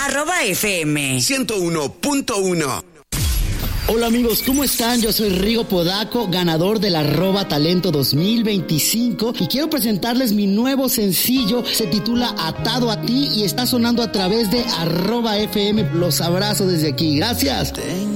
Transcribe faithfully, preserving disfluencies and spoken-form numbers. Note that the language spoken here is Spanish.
arroba F M ciento uno punto uno. Hola amigos, ¿cómo están? Yo soy Rigo Podaco, ganador del arroba talento dos mil veinticinco, y quiero presentarles mi nuevo sencillo. Se titula Atado a ti y está sonando a través de arroba F M. Los abrazo desde aquí. Gracias.